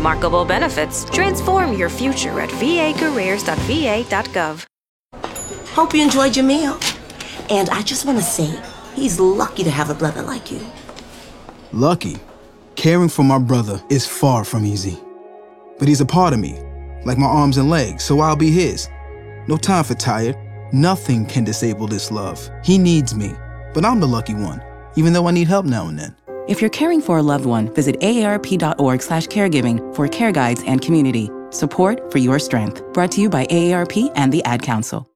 remarkable benefits. Transform your future at vacareers.va.gov. Hope you enjoyed your meal. And I just want to say, he's lucky to have a brother like you. Lucky? Caring for my brother is far from easy. But he's a part of me, like my arms and legs, so I'll be his. No time for tired. Nothing can disable this love. He needs me, but I'm the lucky one, even though I need help now and then. If you're caring for a loved one, visit aarp.org/caregiving for care guides and community. Support for your strength. Brought to you by AARP and the Ad Council.